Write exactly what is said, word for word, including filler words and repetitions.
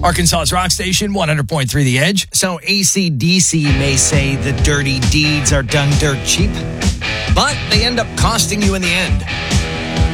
Arkansas's rock station, one hundred point three The Edge. So A C D C may say the dirty deeds are done dirt cheap, but they end up costing you in the end.